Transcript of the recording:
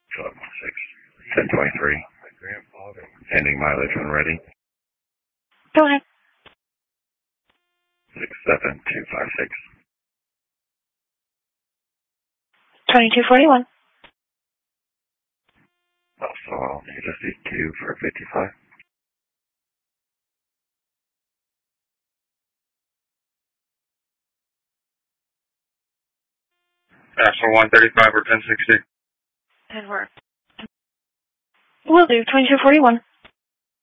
1023. Ending mileage when ready. Go ahead. 67256. 2241. Also, you just need 2 for 55. National 135 or 1060. And we'll do 2241.